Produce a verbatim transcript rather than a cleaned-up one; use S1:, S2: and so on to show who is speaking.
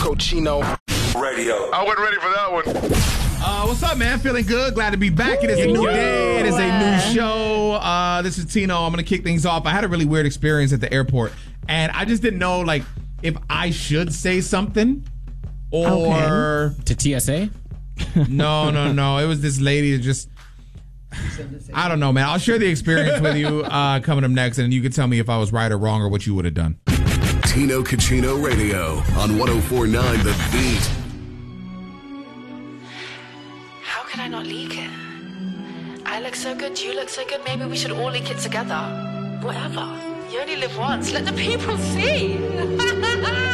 S1: Cochino Radio.
S2: I wasn't ready for that one.
S3: Uh, what's up, man? Feeling good. Glad to be back. It is a new day. It is a new show. Uh, this is Tino. I'm going to kick things off. I had a really weird experience at the airport, and I just didn't know, like, if I should say something or...
S4: Okay. To T S A?
S3: No, no, no. It was this lady that just... I don't know, man. I'll share the experience with you uh, coming up next, and you can tell me if I was right or wrong or what you would have done.
S5: Tino Cochino Radio on one oh four point nine The Beat.
S6: How can I not leak it? I look so good, you look so good, maybe we should all leak it together. Whatever. You only live once. Let the people see.